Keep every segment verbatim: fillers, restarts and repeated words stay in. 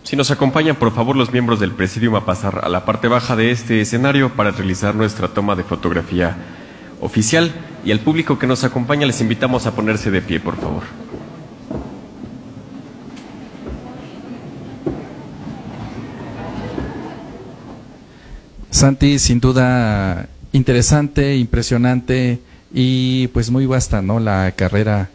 Si nos acompañan, por favor, los miembros del Presidium a pasar a la parte baja de este escenario para realizar nuestra toma de fotografía oficial. Y al público que nos acompaña les invitamos a ponerse de pie, por favor. Santi, sin duda interesante, impresionante y pues muy vasta, ¿no? La carrera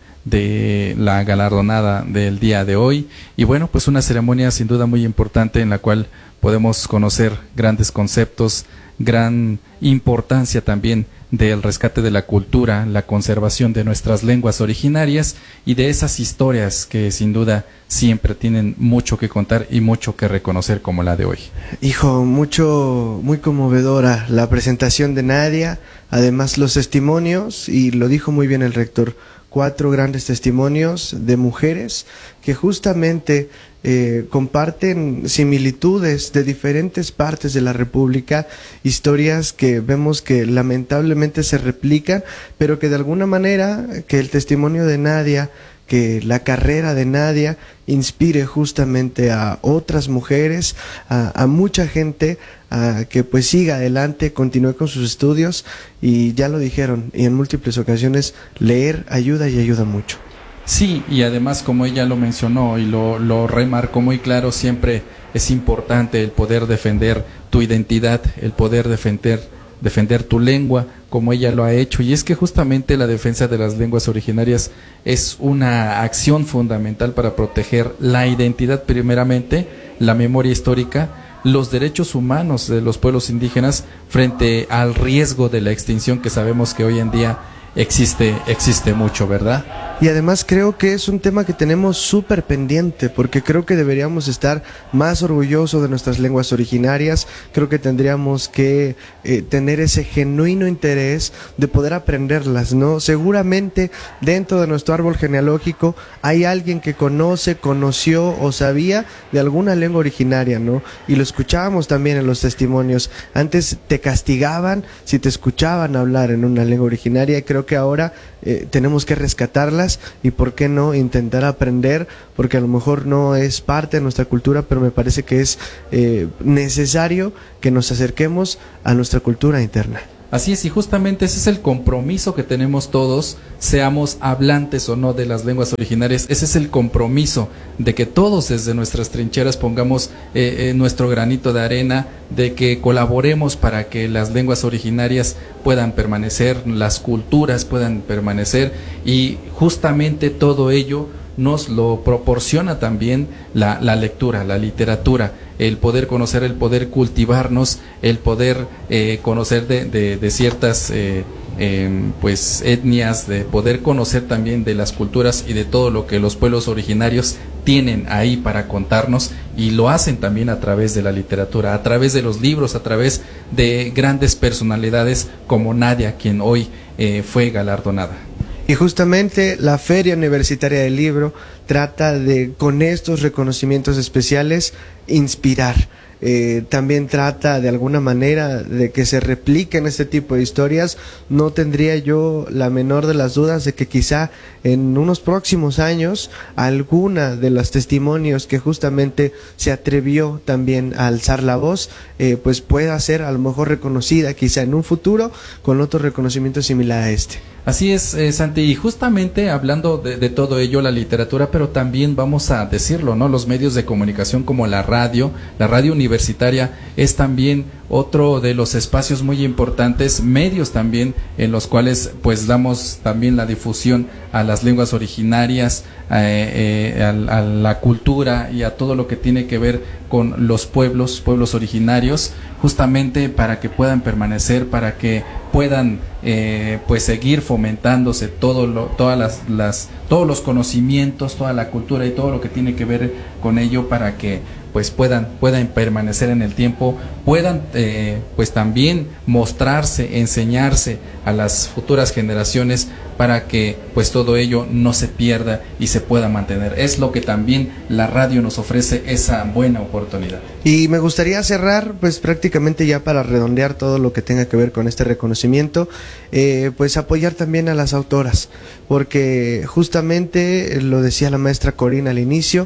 de la galardonada del día de hoy, y bueno, pues una ceremonia sin duda muy importante en la cual podemos conocer grandes conceptos, gran importancia también del rescate de la cultura, la conservación de nuestras lenguas originarias y de esas historias que sin duda siempre tienen mucho que contar y mucho que reconocer, como la de hoy. Hijo, mucho, muy conmovedora la presentación de Nadia, además los testimonios, y lo dijo muy bien el rector, cuatro grandes testimonios de mujeres que justamente eh, comparten similitudes de diferentes partes de la República, historias que vemos que lamentablemente se replican, pero que de alguna manera, que el testimonio de Nadia, que la carrera de Nadia inspire justamente a otras mujeres, a, a mucha gente, a que pues siga adelante, continúe con sus estudios, y ya lo dijeron, y en múltiples ocasiones, leer ayuda y ayuda mucho. Sí, y además, como ella lo mencionó y lo, lo remarcó muy claro, siempre es importante el poder defender tu identidad, el poder defender defender tu lengua, como ella lo ha hecho, y es que justamente la defensa de las lenguas originarias es una acción fundamental para proteger la identidad primeramente, la memoria histórica, los derechos humanos de los pueblos indígenas frente al riesgo de la extinción que sabemos que hoy en día existe, existe mucho, ¿verdad? Y además creo que es un tema que tenemos súper pendiente, porque creo que deberíamos estar más orgullosos de nuestras lenguas originarias. Creo que tendríamos que eh, tener ese genuino interés de poder aprenderlas, ¿no? Seguramente dentro de nuestro árbol genealógico hay alguien que conoce, conoció o sabía de alguna lengua originaria, ¿no? Y lo escuchábamos también en los testimonios. Antes te castigaban si te escuchaban hablar en una lengua originaria, y creo que ahora eh, tenemos que rescatarlas, y por qué no intentar aprender, porque a lo mejor no es parte de nuestra cultura, pero me parece que es eh, necesario que nos acerquemos a nuestra cultura interna. Así es, y justamente ese es el compromiso que tenemos todos, seamos hablantes o no de las lenguas originarias. Ese es el compromiso de que todos desde nuestras trincheras pongamos eh, eh, nuestro granito de arena, de que colaboremos para que las lenguas originarias puedan permanecer, las culturas puedan permanecer, y justamente todo ello nos lo proporciona también la, la lectura, la literatura, el poder conocer, el poder cultivarnos, el poder eh, conocer de, de, de ciertas eh, eh, pues etnias, de poder conocer también de las culturas y de todo lo que los pueblos originarios tienen ahí para contarnos, y lo hacen también a través de la literatura, a través de los libros, a través de grandes personalidades como Nadia, quien hoy eh, fue galardonada. Y justamente la Feria Universitaria del Libro trata de, con estos reconocimientos especiales, inspirar. Eh, también trata de alguna manera de que se repliquen este tipo de historias. No tendría yo la menor de las dudas de que quizá en unos próximos años alguna de los testimonios que justamente se atrevió también a alzar la voz, eh, pues pueda ser a lo mejor reconocida quizá en un futuro con otro reconocimiento similar a este. Así es, eh, Santi, y justamente hablando de, de todo ello, la literatura, pero también vamos a decirlo, ¿no? Los medios de comunicación como la radio, la radio universitaria es también otro de los espacios muy importantes, medios también en los cuales pues damos también la difusión a las lenguas originarias, eh, eh, a, a la cultura y a todo lo que tiene que ver con los pueblos, pueblos originarios, justamente para que puedan permanecer, para que puedan eh, pues seguir fomentándose todo lo, todas las, las, todos los conocimientos, toda la cultura y todo lo que tiene que ver con ello, para que pues puedan, puedan permanecer en el tiempo, puedan eh, pues también mostrarse, enseñarse a las futuras generaciones, para que pues todo ello no se pierda y se pueda mantener. Es lo que también la radio nos ofrece, esa buena oportunidad. Y me gustaría cerrar pues prácticamente ya para redondear todo lo que tenga que ver con este reconocimiento, eh, pues apoyar también a las autoras, porque justamente lo decía la maestra Corina al inicio,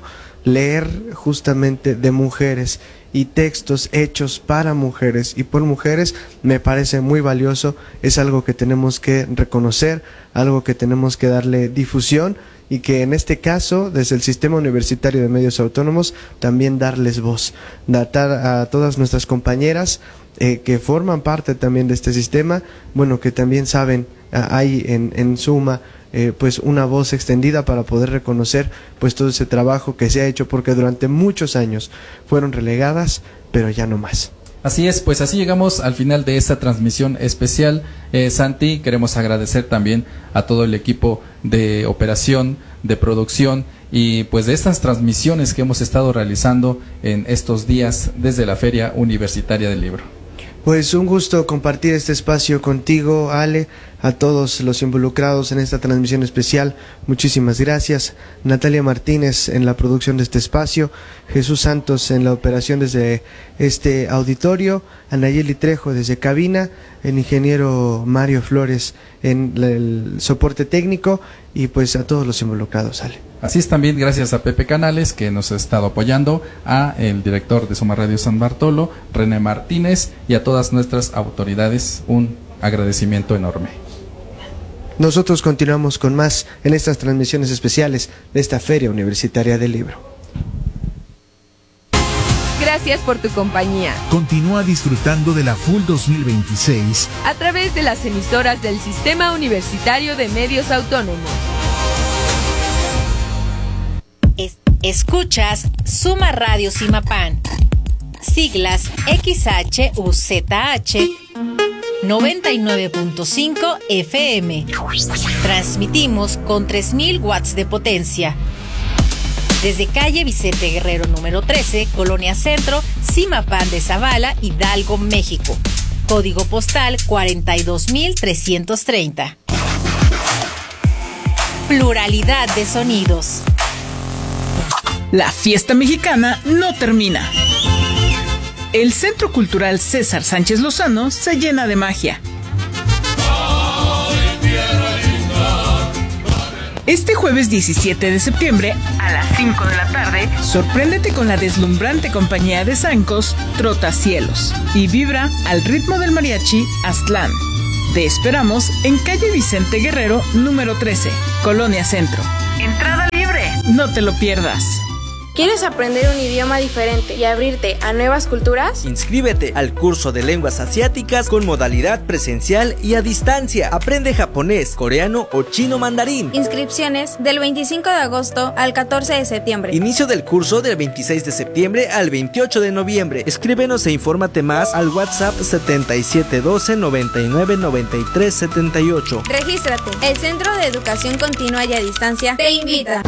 leer justamente de mujeres y textos hechos para mujeres y por mujeres me parece muy valioso, es algo que tenemos que reconocer, algo que tenemos que darle difusión y que en este caso desde el Sistema Universitario de Medios Autónomos también darles voz, datar a todas nuestras compañeras eh, que forman parte también de este sistema, bueno, que también saben, hay en, en suma Eh, pues una voz extendida para poder reconocer pues todo ese trabajo que se ha hecho, porque durante muchos años fueron relegadas, pero ya no más. Así es, pues así llegamos al final de esta transmisión especial. eh, Santi, queremos agradecer también a todo el equipo de operación, de producción y pues de estas transmisiones que hemos estado realizando en estos días desde la Feria Universitaria del Libro. Pues un gusto compartir este espacio contigo, Ale, a todos los involucrados en esta transmisión especial. Muchísimas gracias. Natalia Martínez en la producción de este espacio, Jesús Santos en la operación desde este auditorio, Anayeli Trejo desde cabina, el ingeniero Mario Flores en el soporte técnico y pues a todos los involucrados, Ale. Así es, también gracias a Pepe Canales que nos ha estado apoyando, a el director de Suma Radio San Bartolo, René Martínez, y a todas nuestras autoridades un agradecimiento enorme. Nosotros continuamos con más en estas transmisiones especiales de esta Feria Universitaria del Libro. Gracias por tu compañía. Continúa disfrutando de la F U L dos mil veintiséis a través de las emisoras del Sistema Universitario de Medios Autónomos. Es, escuchas Suma Radio Simapán, siglas X H U Z H noventa y nueve punto cinco F M. Transmitimos con tres mil watts de potencia. Desde calle Vicente Guerrero número trece, Colonia Centro, Simapán de Zavala, Hidalgo, México. Código postal cuarenta y dos mil trescientos treinta. Pluralidad de sonidos. La fiesta mexicana no termina. El Centro Cultural César Sánchez Lozano se llena de magia. Este jueves diecisiete de septiembre, a las cinco de la tarde, sorpréndete con la deslumbrante compañía de zancos Trotacielos y vibra al ritmo del mariachi Aztlán. Te esperamos en calle Vicente Guerrero número trece, Colonia Centro. Entrada libre, no te lo pierdas. ¿Quieres aprender un idioma diferente y abrirte a nuevas culturas? Inscríbete al curso de lenguas asiáticas con modalidad presencial y a distancia. Aprende japonés, coreano o chino mandarín. Inscripciones del veinticinco de agosto al catorce de septiembre. Inicio del curso del veintiséis de septiembre al veintiocho de noviembre. Escríbenos e infórmate más al WhatsApp setenta y siete doce noventa y nueve noventa y tres setenta y ocho. Regístrate. El Centro de Educación Continua y a Distancia te invita.